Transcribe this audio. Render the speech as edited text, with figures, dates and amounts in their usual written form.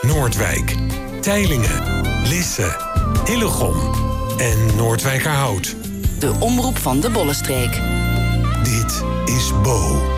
Noordwijk, Teylingen, Lisse, Hillegom en Noordwijkerhout. De omroep van de Bollenstreek. Dit is Bo.